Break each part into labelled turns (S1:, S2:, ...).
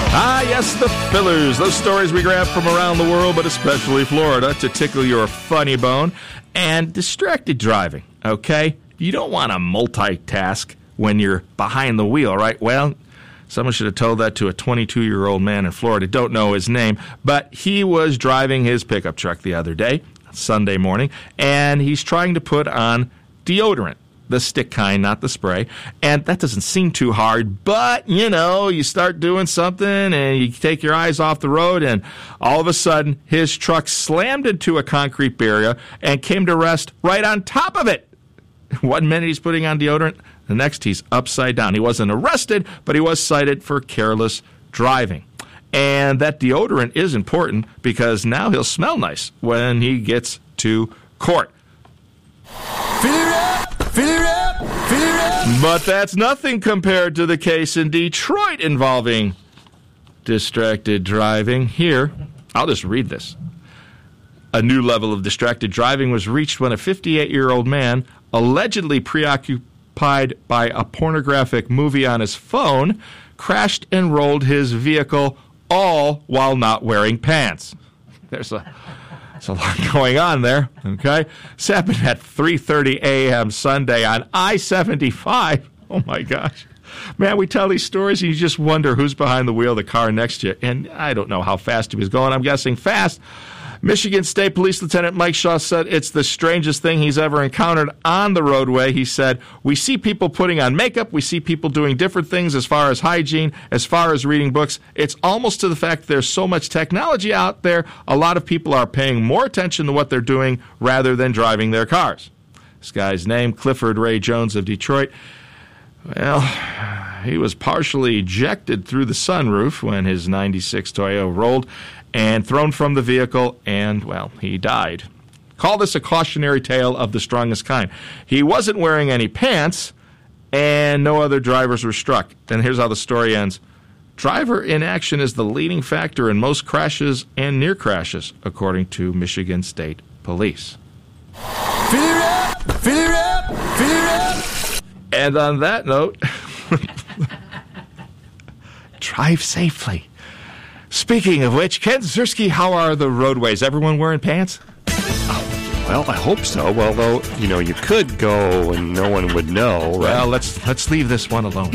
S1: Ah, yes, the fillers. Those stories we grab from around the world, but especially Florida, to tickle your funny bone. And distracted driving, okay? You don't want to multitask when you're behind the wheel, right? Well, someone should have told that to a 22-year-old man in Florida. Don't know his name, but he was driving his pickup truck the other day, Sunday morning, and he's trying to put on deodorant. The stick kind, not the spray. And that doesn't seem too hard, but, you start doing something and you take your eyes off the road, and all of a sudden, his truck slammed into a concrete barrier and came to rest right on top of it. 1 minute he's putting on deodorant, the next he's upside down. He wasn't arrested, but he was cited for careless driving. And that deodorant is important because now he'll smell nice when he gets to court.
S2: Fill it up, fill it up, fill it up.
S1: But that's nothing compared to the case in Detroit involving distracted driving. Here, I'll just read this. A new level of distracted driving was reached when a 58-year-old man, allegedly preoccupied by a pornographic movie on his phone, crashed and rolled his vehicle, all while not wearing pants. There's a lot going on there, okay? This happened at 3:30 a.m. Sunday on I-75. Oh, my gosh. Man, we tell these stories and you just wonder who's behind the wheel of the car next to you. And I don't know how fast he was going. I'm guessing fast. Michigan State Police Lieutenant Mike Shaw said it's the strangest thing he's ever encountered on the roadway. He said, we see people putting on makeup. We see people doing different things as far as hygiene, as far as reading books. It's almost to the fact that there's so much technology out there, a lot of people are paying more attention to what they're doing rather than driving their cars. This guy's name, Clifford Ray Jones of Detroit. Well, he was partially ejected through the sunroof when his 96 Toyota rolled and thrown from the vehicle, and, well, he died. Call this a cautionary tale of the strongest kind. He wasn't wearing any pants, and no other drivers were struck. And here's how the story ends. Driver inaction is the leading factor in most crashes and near crashes, according to Michigan State Police.
S2: Fill it up, fill it up, fill it up.
S1: And on that note, drive safely. Speaking of which, Ken Ziersky, how are the roadways? Everyone wearing pants?
S3: Well, I hope so. Although, you could go and no one would know. Right?
S1: Well, let's leave this one alone.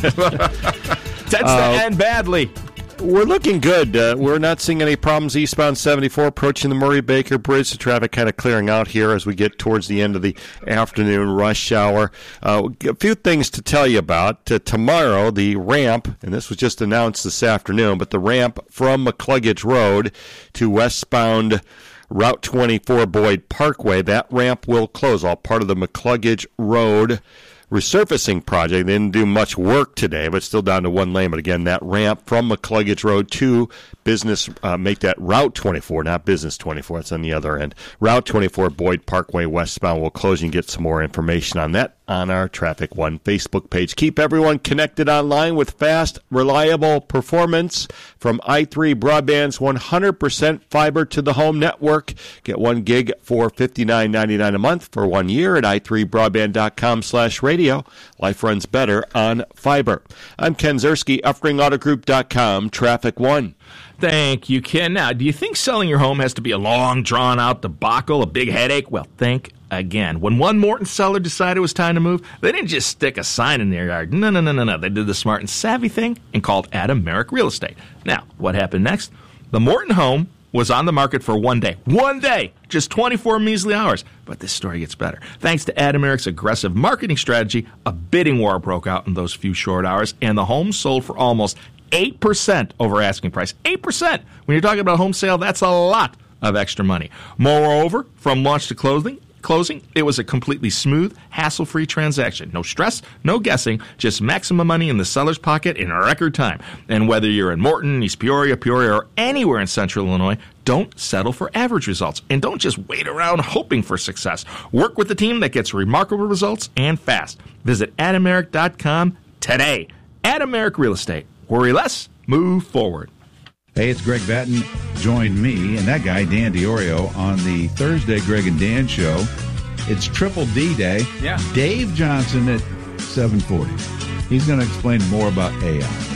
S1: Tends to end badly.
S3: We're looking good. We're not seeing any problems eastbound 74 approaching the Murray-Baker Bridge. The traffic kind of clearing out here as we get towards the end of the afternoon rush hour. A few things to tell you about. Tomorrow, the ramp, and this was just announced this afternoon, but the ramp from McCluggage Road to westbound Route 24 Boyd Parkway, that ramp will close. All part of the McCluggage Road resurfacing project. They didn't do much work today, but still down to one lane. But again, that ramp from McCluggage Road to Business, make that Route 24, not Business 24. It's on the other end. Route 24 Boyd Parkway westbound will close. You can get some more information on that on our Traffic One Facebook page. Keep everyone connected online with fast, reliable performance from i3 Broadband's 100% fiber to the home network. Get 1 gig for $59.99 a month for 1 year at i3broadband.com/radio. Life runs better on fiber. I'm Ken Ziersky, UffringAutoGroup.com, Traffic One.
S1: Thank you, Ken. Now, do you think selling your home has to be a long, drawn-out debacle, a big headache? Well, think again. When one Morton seller decided it was time to move, they didn't just stick a sign in their yard. No. They did the smart and savvy thing and called Adam Merrick Real Estate. Now, what happened next? The Morton home was on the market for 1 day. 1 day! Just 24 measly hours. But this story gets better. Thanks to Adam Merrick's aggressive marketing strategy, a bidding war broke out in those few short hours, and the home sold for almost 8% over asking price. 8%! When you're talking about a home sale, that's a lot of extra money. Moreover, from launch to closing, it was a completely smooth, hassle-free transaction. No stress, no guessing, just maximum money in the seller's pocket in a record time. And whether you're in Morton, East Peoria, or anywhere in Central Illinois, don't settle for average results. And don't just wait around hoping for success. Work with the team that gets remarkable results and fast. Visit AdamMerrick.com today. Adam Merrick Real Estate. Worry less, move forward.
S4: Hey, it's Greg Batten. Join me and that guy, Dan DiOrio, on the Thursday Greg and Dan show. It's Triple D Day. Yeah. Dave Johnson at 7:40. He's going to explain more about AI.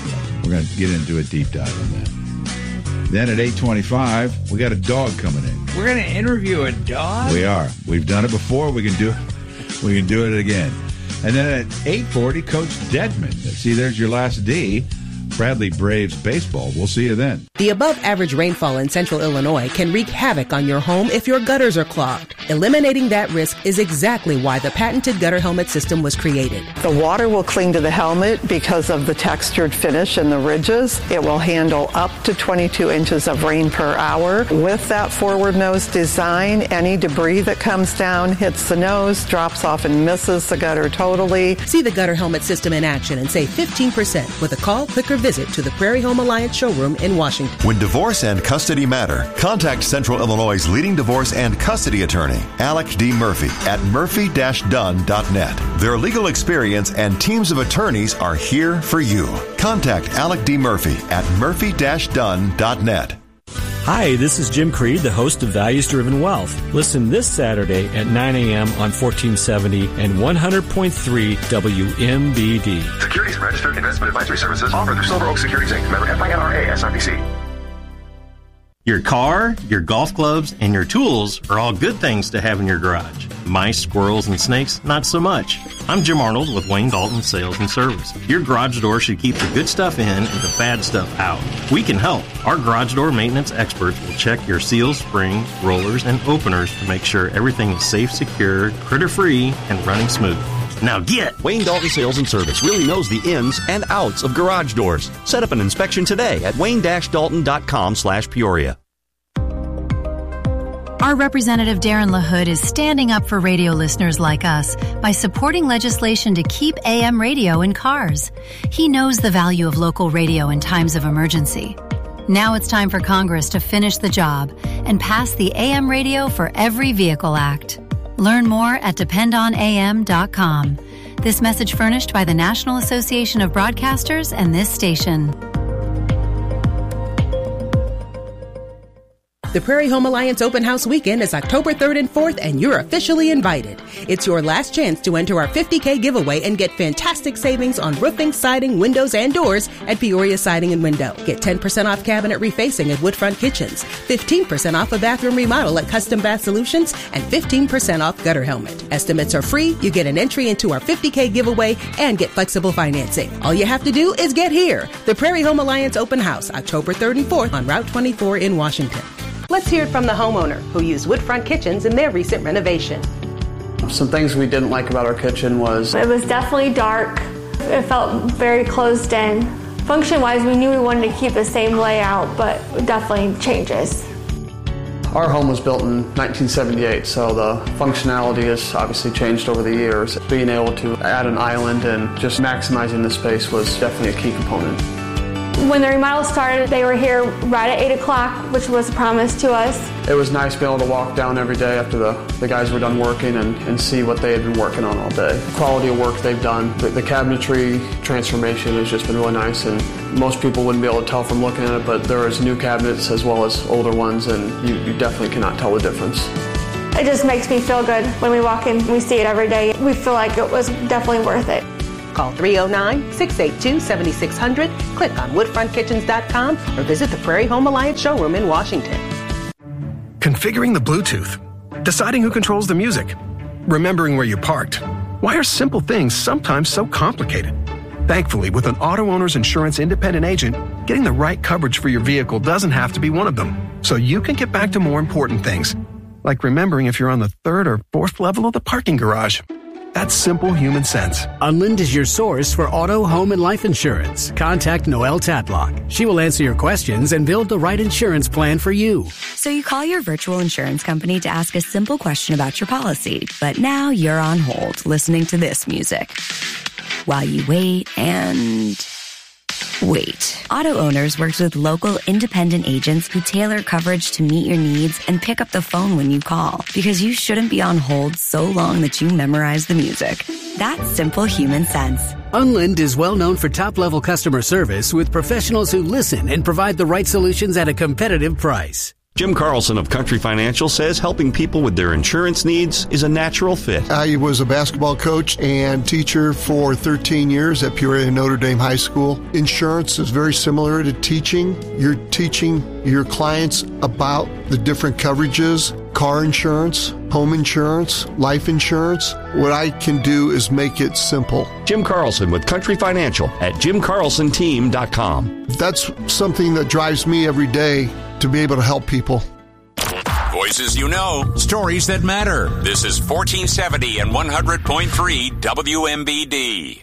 S4: We're going to get into a deep dive on that. Then at 8:25, we got a dog coming in.
S5: We're going to interview a dog?
S4: We are. We've done it before. We can do it again. And then at 8:40, Coach Dedman. See, there's your last D. Bradley Braves baseball. We'll see you then.
S6: The above-average rainfall in central Illinois can wreak havoc on your home if your gutters are clogged. Eliminating that risk is exactly why the patented gutter helmet system was created.
S7: The water will cling to the helmet because of the textured finish and the ridges. It will handle up to 22 inches of rain per hour. With that forward nose design, any debris that comes down hits the nose, drops off and misses the gutter totally.
S6: See the gutter helmet system in action and save 15% with a call, click, or visit to the Prairie Home Alliance showroom in Washington.
S8: When divorce and custody matter, contact Central Illinois' leading divorce and custody attorney, Alec D. Murphy, at murphy-dunn.net. Their legal experience and teams of attorneys are here for you. Contact Alec D. Murphy at murphy-dunn.net.
S9: Hi, this is Jim Creed, the host of Values Driven Wealth. Listen this Saturday at 9 a.m. on 1470 and 100.3 WMBD.
S10: Securities and registered investment advisory services offered through Silver Oak Securities Inc. Member FINRA SIPC.
S11: Your car, your golf clubs, and your tools are all good things to have in your garage. Mice, squirrels, and snakes, not so much. I'm Jim Arnold with Wayne Dalton Sales and Service. Your garage door should keep the good stuff in and the bad stuff out. We can help. Our garage door maintenance experts will check your seals, springs, rollers, and openers to make sure everything is safe, secure, critter-free, and running smooth. Now get!
S12: Wayne Dalton Sales and Service really knows the ins and outs of garage doors. Set up an inspection today at wayne-dalton.com/Peoria.
S13: Our Representative Darren LaHood is standing up for radio listeners like us by supporting legislation to keep AM radio in cars. He knows the value of local radio in times of emergency. Now it's time for Congress to finish the job and pass the AM Radio for Every Vehicle Act. Learn more at dependonam.com. This message furnished by the National Association of Broadcasters and this station.
S6: The Prairie Home Alliance Open House Weekend is October 3rd and 4th, and you're officially invited. It's your last chance to enter our $50K giveaway and get fantastic savings on roofing, siding, windows, and doors at Peoria Siding and Window. Get 10% off cabinet refacing at Woodfront Kitchens, 15% off a bathroom remodel at Custom Bath Solutions, and 15% off gutter helmet. Estimates are free, you get an entry into our $50K giveaway, and get flexible financing. All you have to do is get here. The Prairie Home Alliance Open House, October 3rd and 4th on Route 24 in Washington. Let's hear it from the homeowner who used Woodfront Kitchens in their recent renovation.
S14: Some things we didn't like about our kitchen was
S15: it was definitely dark. It felt very closed in. Function-wise, we knew we wanted to keep the same layout, but definitely changes.
S14: Our home was built in 1978, so the functionality has obviously changed over the years. Being able to add an island and just maximizing the space was definitely a key component.
S15: When the remodel started, they were here right at 8 o'clock, which was a promise to us.
S14: It was nice being able to walk down every day after the guys were done working and see what they had been working on all day. The quality of work they've done, the cabinetry transformation has just been really nice, and most people wouldn't be able to tell from looking at it, but there is new cabinets as well as older ones, and you definitely cannot tell the difference.
S15: It just makes me feel good when we walk in, we see it every day. We feel like it was definitely worth it.
S6: Call 309-682-7600, click on woodfrontkitchens.com, or visit the Prairie Home Alliance showroom in Washington.
S16: Configuring the Bluetooth, deciding who controls the music, remembering where you parked. Why are simple things sometimes so complicated? Thankfully, with an auto owner's insurance independent agent, getting the right coverage for your vehicle doesn't have to be one of them, so you can get back to more important things, like remembering if you're on the 3rd or 4th level of the parking garage. That's simple human sense.
S17: Unlind is your source for auto, home, and life insurance. Contact Noelle Tatlock. She will answer your questions and build the right insurance plan for you.
S18: So you call your virtual insurance company to ask a simple question about your policy, but now you're on hold listening to this music while you wait and wait. Auto Owners works with local independent agents who tailor coverage to meet your needs and pick up the phone when you call, because you shouldn't be on hold so long that you memorize the music. That's simple human sense.
S17: Unlind is well known for top-level customer service with professionals who listen and provide the right solutions at a competitive price.
S12: Jim Carlson of Country Financial says helping people with their insurance needs is a natural fit.
S19: I was a basketball coach and teacher for 13 years at Peoria Notre Dame High School. Insurance is very similar to teaching. You're teaching your clients about the different coverages, car insurance, home insurance, life insurance. What I can do is make it simple.
S12: Jim Carlson with Country Financial at jimcarlsonteam.com.
S19: That's something that drives me every day, to be able to help people.
S20: Voices you know. Stories that matter. This is 1470 and 100.3 WMBD.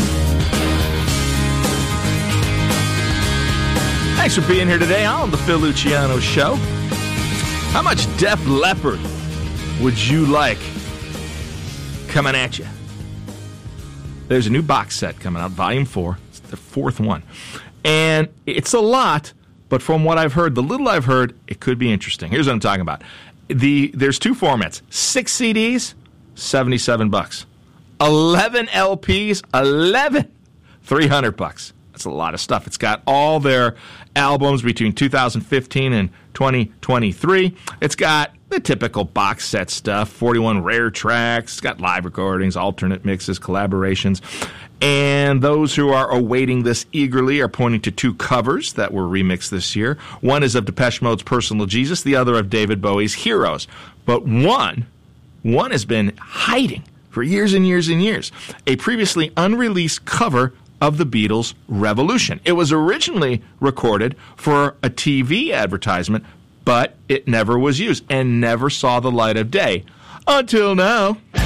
S1: Thanks for being here today on the Phil Luciano Show. How much Def Leppard would you like coming at you? There's a new box set coming out, Volume 4. It's the fourth one. And it's a lot, but from what I've heard, the little I've heard, it could be interesting. Here's what I'm talking about. There's two formats. 6 CDs, $77. 11 LPs, $300. That's a lot of stuff. It's got all their albums between 2015 and 2023. It's got the typical box set stuff, 41 rare tracks. It's got live recordings, alternate mixes, collaborations. And those who are awaiting this eagerly are pointing to two covers that were remixed this year. One is of Depeche Mode's Personal Jesus, the other of David Bowie's Heroes. But one has been hiding for years and years and years. A previously unreleased cover of the Beatles' Revolution. It was originally recorded for a TV advertisement, but it never was used and never saw the light of day. Until now.